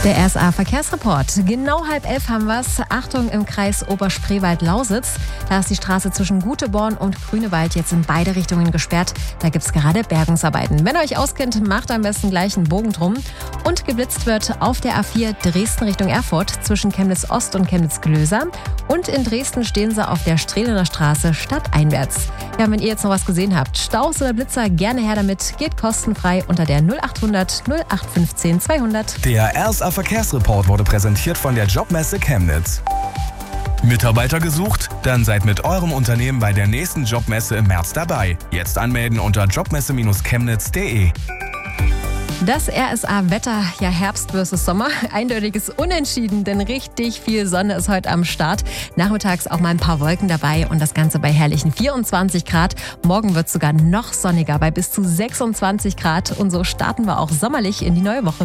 Der RSA Verkehrsreport. Genau 10:30 haben wir es. Achtung im Kreis Oberspreewald-Lausitz. Da ist die Straße zwischen Guteborn und Grünewald jetzt in beide Richtungen gesperrt. Da gibt es gerade Bergungsarbeiten. Wenn ihr euch auskennt, macht am besten gleich einen Bogen drum. Und geblitzt wird auf der A4 Dresden Richtung Erfurt zwischen Chemnitz Ost und Chemnitz Glöser. Und in Dresden stehen sie auf der Strehlener Straße stadteinwärts. Ja, wenn ihr jetzt noch was gesehen habt, Staus oder Blitzer, gerne her damit. Geht kostenfrei unter der 0800 0815 200. Der RSA Verkehrsreport wurde präsentiert von der Jobmesse Chemnitz. Mitarbeiter gesucht? Dann seid mit eurem Unternehmen bei der nächsten Jobmesse im März dabei. Jetzt anmelden unter jobmesse-chemnitz.de. Das RSA-Wetter, ja Herbst versus Sommer, eindeutiges Unentschieden, denn richtig viel Sonne ist heute am Start. Nachmittags auch mal ein paar Wolken dabei und das Ganze bei herrlichen 24 Grad. Morgen wird es sogar noch sonniger bei bis zu 26 Grad und so starten wir auch sommerlich in die neue Woche.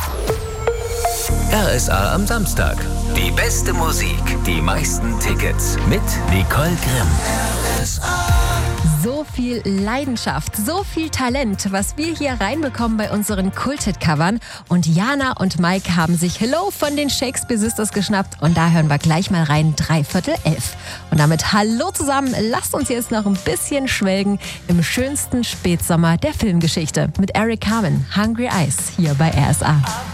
RSA am Samstag. Die beste Musik, die meisten Tickets mit Nicole Grimm. So viel Leidenschaft, so viel Talent, was wir hier reinbekommen bei unseren Kult-Hit-Covern. Und Jana und Mike haben sich Hello von den Shakespeare Sisters geschnappt. Und da hören wir gleich mal rein, 11:45. Und damit hallo zusammen, lasst uns jetzt noch ein bisschen schwelgen im schönsten Spätsommer der Filmgeschichte. Mit Eric Carmen, Hungry Eyes, hier bei RSA.